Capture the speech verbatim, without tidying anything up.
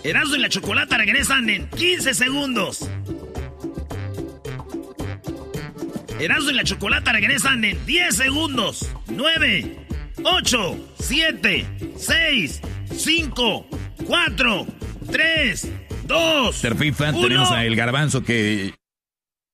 Erasmo y la Chocolata regresan en quince segundos. Erasmo y la Chocolata regresan en diez segundos. nueve, ocho, siete, seis, cinco, cuatro, tres, dos, Terfifa, uno. tenemos a El Garbanzo que